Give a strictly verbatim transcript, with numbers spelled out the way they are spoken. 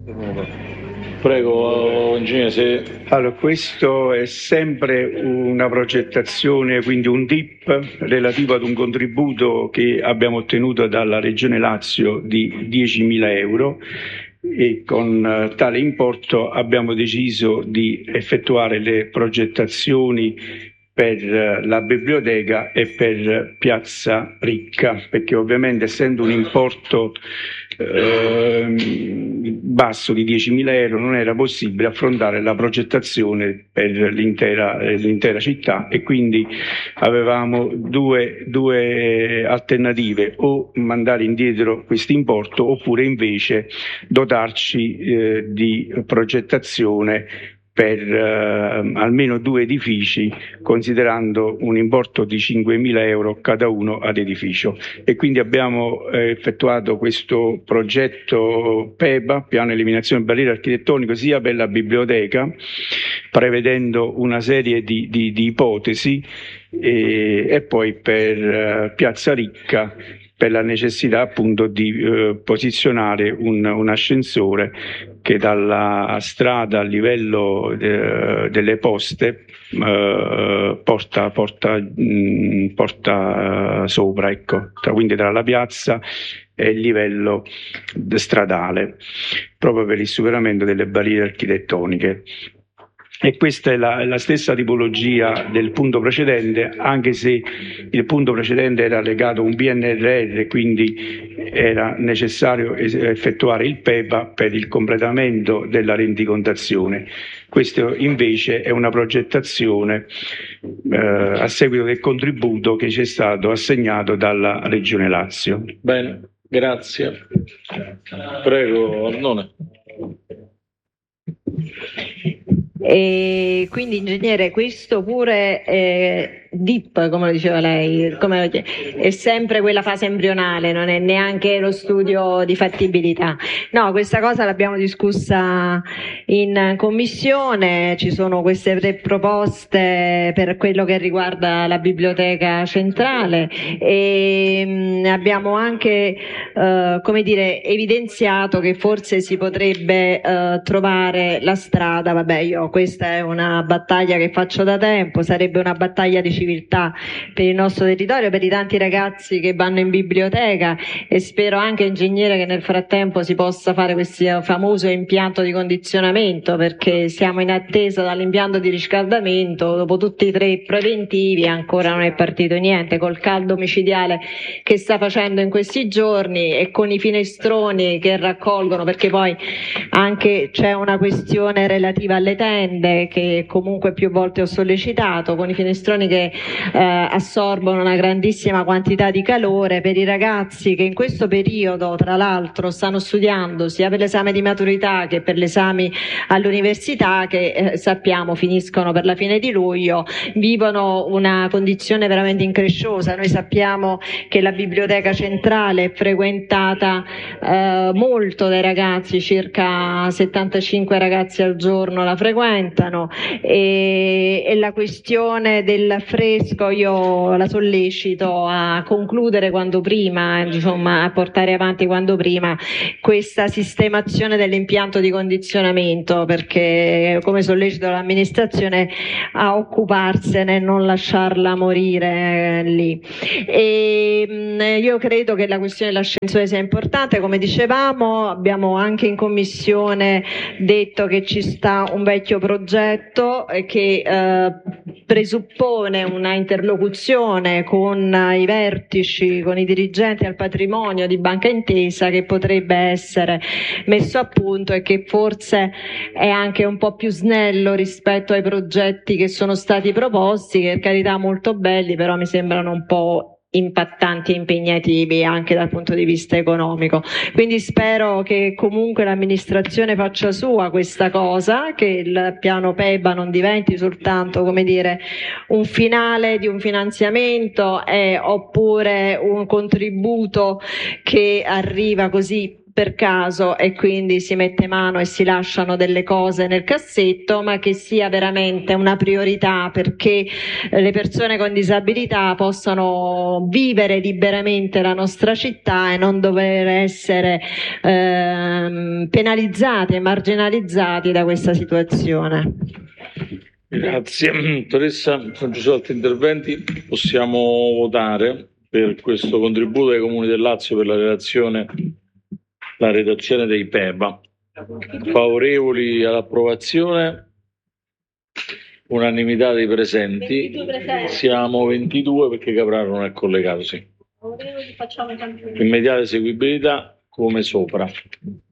Prego, ingegnere. Se... Allora, questo è sempre una progettazione, quindi un D I P relativo ad un contributo che abbiamo ottenuto dalla Regione Lazio di diecimila euro, e con tale importo abbiamo deciso di effettuare le progettazioni per la biblioteca e per Piazza Ricca, perché ovviamente essendo un importo eh, basso di diecimila euro non era possibile affrontare la progettazione per l'intera, l'intera città, e quindi avevamo due, due alternative: o mandare indietro questo importo oppure invece dotarci eh, di progettazione per eh, almeno due edifici, considerando un importo di cinquemila euro cada uno ad edificio. E quindi abbiamo eh, effettuato questo progetto P E B A, piano eliminazione barriere architettonico, sia per la biblioteca, prevedendo una serie di, di, di ipotesi, e, e poi per eh, Piazza Ricca, per la necessità appunto di eh, posizionare un, un ascensore che dalla strada a livello de, delle poste eh, porta, porta, mh, porta sopra, ecco, tra, quindi tra la piazza e il livello stradale, proprio per il superamento delle barriere architettoniche. E questa è la, la stessa tipologia del punto precedente, anche se il punto precedente era legato a un P N R R, quindi era necessario effettuare il P E B A per il completamento della rendicontazione. Questo invece è una progettazione eh, a seguito del contributo che ci è stato assegnato dalla Regione Lazio. Bene, grazie. Prego, Arnone. E quindi, ingegnere, questo pure è D I P, come lo diceva lei, come lo, è sempre quella fase embrionale, non è neanche lo studio di fattibilità. No, questa cosa l'abbiamo discussa in commissione, ci sono queste tre proposte per quello che riguarda la biblioteca centrale, e mh, abbiamo anche eh, come dire, evidenziato che forse si potrebbe eh, trovare la strada. Vabbè, io questa è una battaglia che faccio da tempo, sarebbe una battaglia di civiltà per il nostro territorio, per i tanti ragazzi che vanno in biblioteca, e spero anche, ingegnere, che nel frattempo si possa fare questo famoso impianto di condizionamento, perché siamo in attesa dall'impianto di riscaldamento, dopo tutti i tre preventivi ancora non è partito niente, col caldo micidiale che sta facendo in questi giorni e con i finestroni che raccolgono, perché poi anche c'è una questione relativa alle tende che comunque più volte ho sollecitato, con i finestroni che eh, assorbono una grandissima quantità di calore per i ragazzi che in questo periodo tra l'altro stanno studiando sia per l'esame di maturità che per l'esame all'università, che eh, sappiamo finiscono per la fine di luglio, vivono una condizione veramente incresciosa. Noi sappiamo che la biblioteca centrale è frequentata eh, molto dai ragazzi, circa settantacinque ragazzi al giorno la frequentano, e, e la questione del fresco io la sollecito a concludere quanto prima, insomma a portare avanti quanto prima questa sistemazione dell'impianto di condizionamento, perché come sollecito l'amministrazione a occuparsene e non lasciarla morire lì. E, mh, io credo che la questione dell'ascensore sia importante, come dicevamo. Abbiamo anche in commissione detto che ci sta un vecchio progetto che eh, presuppone una interlocuzione con i vertici, con i dirigenti al patrimonio di Banca Intesa, che potrebbe essere messo a punto e che forse è anche un po' più snello rispetto ai progetti che sono stati proposti, che per carità molto belli, però mi sembrano un po' impattanti e impegnativi anche dal punto di vista economico. Quindi spero che comunque l'amministrazione faccia sua questa cosa, che il piano P E B A non diventi soltanto, come dire, un finale di un finanziamento eh, oppure un contributo che arriva così per caso e quindi si mette mano e si lasciano delle cose nel cassetto, ma che sia veramente una priorità perché le persone con disabilità possano vivere liberamente la nostra città e non dover essere ehm, ehm, penalizzati e marginalizzati da questa situazione. Grazie. Dottoressa, non ci sono altri interventi, possiamo votare per questo contributo ai Comuni del Lazio per la relazione, la redazione dei P E B A. Favorevoli all'approvazione? Unanimità dei presenti. Siamo ventidue perché Capraro non è collegato, sì. Immediata eseguibilità come sopra.